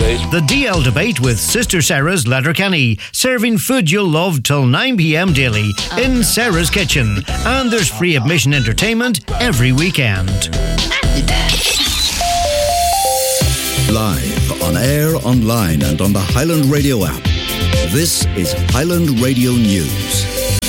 please. The DL Debate with Sister Sarah's Letterkenny, serving food you'll love till 9pm daily in Sarah's Kitchen. And there's free admission entertainment every weekend. Live, on air, online and on the Highland Radio app. This is Highland Radio News.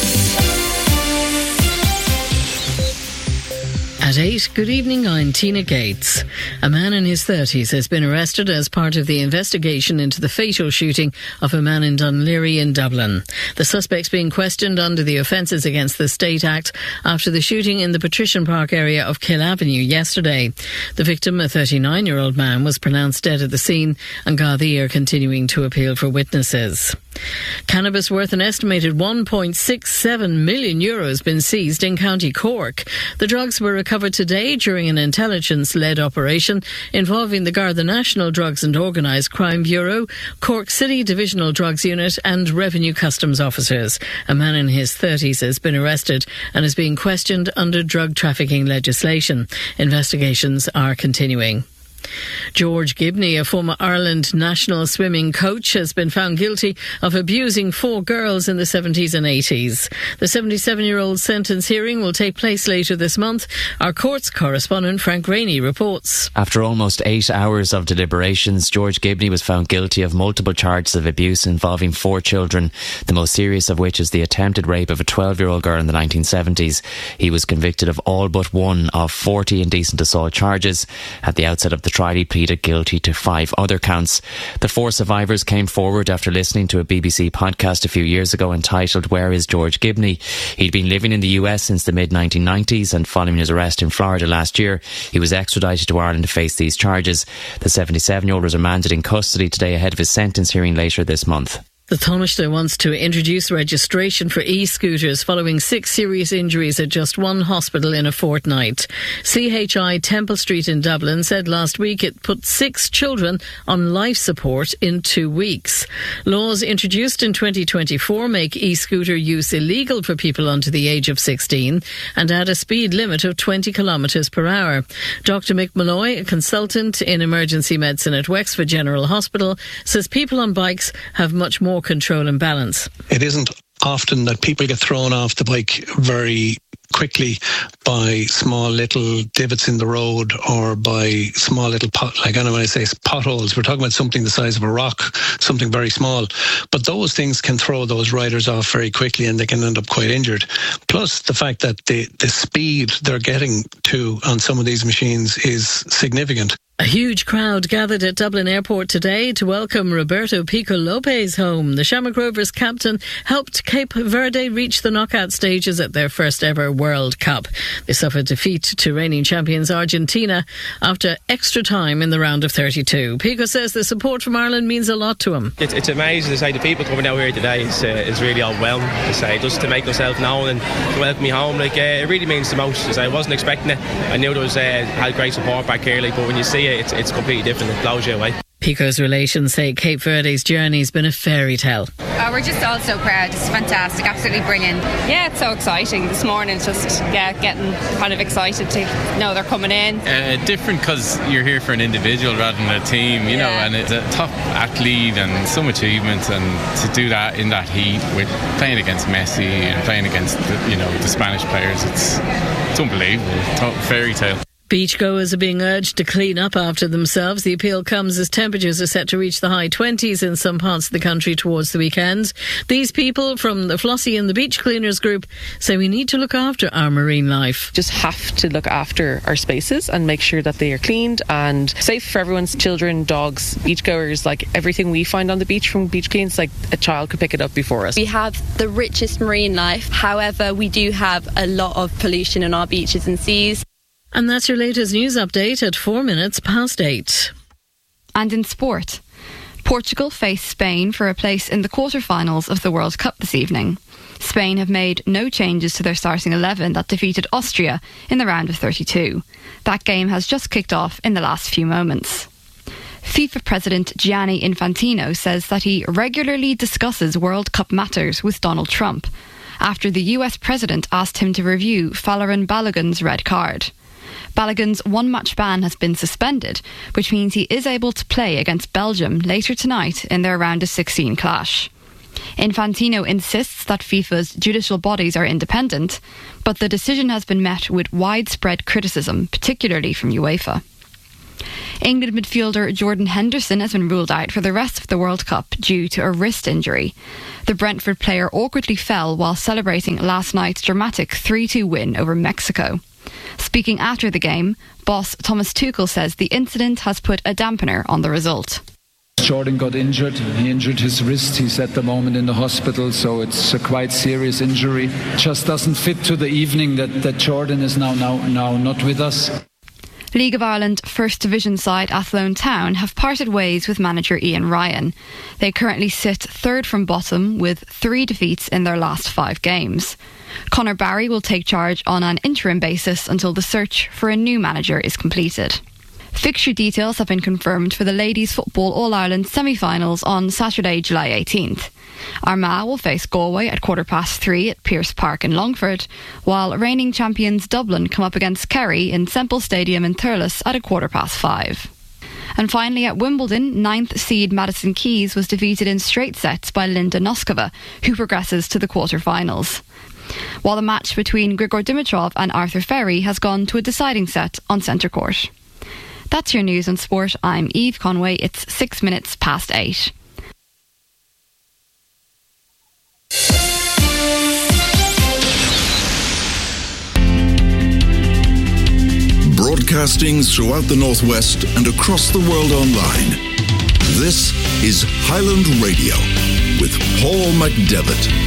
At 8, good evening, I'm Tina Gates. A man in his 30s has been arrested as part of the investigation into the fatal shooting of a man in Dunleary in Dublin. The suspect's being questioned under the Offences Against the State Act after the shooting in the Patrician Park area of Kill Avenue yesterday. The victim, a 39-year-old man, was pronounced dead at the scene, and Gardaí are continuing to appeal for witnesses. Cannabis worth an estimated €1.67 million been seized in County Cork. The drugs were recovered today during an intelligence-led operation involving the Garda National Drugs and Organised Crime Bureau, Cork City Divisional Drugs Unit and Revenue Customs officers. A man in his 30s has been arrested and is being questioned under drug trafficking legislation. Investigations are continuing. George Gibney, a former Ireland national swimming coach, has been found guilty of abusing 4 girls in the 70s and 80s. The 77-year-old's sentence hearing will take place later this month. Our courts correspondent Frank Rainey reports. After almost 8 hours of deliberations, George Gibney was found guilty of multiple charges of abuse involving 4 children, the most serious of which is the attempted rape of a 12-year-old girl in the 1970s. He was convicted of all but one of 40 indecent assault charges. At the outset of the trial, he pleaded guilty to 5 other counts. The 4 survivors came forward after listening to a BBC podcast a few years ago entitled Where is George Gibney? He'd been living in the US since the mid-1990s, and following his arrest in Florida last year, he was extradited to Ireland to face these charges. The 77-year-old was remanded in custody today ahead of his sentence hearing later this month. The Taoiseach wants to introduce registration for e-scooters following 6 serious injuries at just one hospital in a fortnight. CHI Temple Street in Dublin said last week it put 6 children on life support in 2 weeks. Laws introduced in 2024 make e-scooter use illegal for people under the age of 16 and add a speed limit of 20 kilometres per hour. Dr Mick Malloy, a consultant in emergency medicine at Wexford General Hospital, says people on bikes have much more control and balance. It isn't often that people get thrown off the bike very quickly by small little divots in the road or by small little when I say potholes, we're talking about something the size of a rock, something very small. But those things can throw those riders off very quickly and they can end up quite injured. Plus the fact that the speed they're getting to on some of these machines is significant. A huge crowd gathered at Dublin Airport today to welcome Roberto Pico Lopez home. The Shamrock Rovers captain helped Cape Verde reach the knockout stages at their first ever World Cup. They suffered defeat to reigning champions Argentina after extra time in the round of 32. Pico says the support from Ireland means a lot to him. It's amazing to say the people coming out here today is really overwhelming to say, just to make themselves known and to welcome me home. It really means the most to say. I wasn't expecting it. I knew there was had great support back here, but when you see it, it's completely different. It blows you away. Pico's relations say Cape Verde's journey has been a fairy tale. We're just all so proud. It's fantastic, absolutely brilliant. Yeah, it's so exciting. This morning, just getting kind of excited to know they're coming in. Different because you're here for an individual rather than a team, you know, and it's a top athlete and some achievements, and to do that in that heat with playing against Messi and playing against the Spanish players, it's unbelievable. Fairy tale. Beachgoers are being urged to clean up after themselves. The appeal comes as temperatures are set to reach the high 20s in some parts of the country towards the weekend. These people from the Flossie and the Beach Cleaners group say we need to look after our marine life. Just have to look after our spaces and make sure that they are cleaned and safe for everyone's children, dogs, beachgoers. Like everything we find on the beach from beach cleans, like a child could pick it up before us. We have the richest marine life. However, we do have a lot of pollution in our beaches and seas. And that's your latest news update at 8:04. And in sport, Portugal face Spain for a place in the quarter-finals of the World Cup this evening. Spain have made no changes to their starting 11 that defeated Austria in the round of 32. That game has just kicked off in the last few moments. FIFA President Gianni Infantino says that he regularly discusses World Cup matters with Donald Trump after the US president asked him to review Folarin Balogun's red card. Balogun's one-match ban has been suspended, which means he is able to play against Belgium later tonight in their round of 16 clash. Infantino insists that FIFA's judicial bodies are independent, but the decision has been met with widespread criticism, particularly from UEFA. England midfielder Jordan Henderson has been ruled out for the rest of the World Cup due to a wrist injury. The Brentford player awkwardly fell while celebrating last night's dramatic 3-2 win over Mexico. Speaking after the game, boss Thomas Tuchel says the incident has put a dampener on the result. Jordan got injured. He injured his wrist. He's at the moment in the hospital, so it's a quite serious injury. Just doesn't fit to the evening that Jordan is now not with us. League of Ireland First Division side Athlone Town have parted ways with manager Ian Ryan. They currently sit third from bottom with 3 defeats in their last 5 games. Conor Barry will take charge on an interim basis until the search for a new manager is completed. Fixture details have been confirmed for the Ladies Football All-Ireland semi-finals on Saturday, July 18th. Armagh will face Galway at 3:15 at Pearse Park in Longford, while reigning champions Dublin come up against Kerry in Semple Stadium in Thurles at 5:15. And finally at Wimbledon, 9th seed Madison Keys was defeated in straight sets by Linda Noskova, who progresses to the quarter-finals. While the match between Grigor Dimitrov and Arthur Ferry has gone to a deciding set on centre court. That's your news on sport. I'm Eve Conway. It's 6 minutes past 8. Broadcasting throughout the Northwest and across the world online. This is Highland Radio with Paul McDevitt.